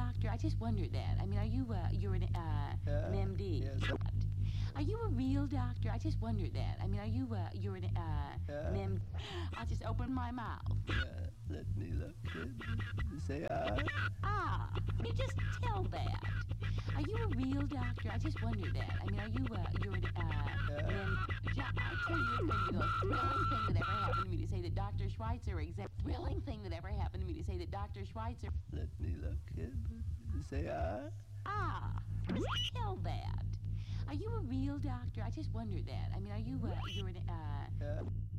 doctor? I just wondered that. I mean, are you, you're an MD? Yes. Are you a real doctor? I just wondered that. I mean, are you, you're an MD? I'll just open my mouth. Let me look and say You just tell that. Are you a real doctor? I just wondered that. I mean, are you, you're an I tell you, it's going to be the thrilling thing that ever happened to me to say that Dr. Schweitzer thrilling thing that ever happened to me to say that Dr. Schweitzer. Let me look and say Just tell that. Are you a real doctor? I just wondered that. I mean, are you, you're an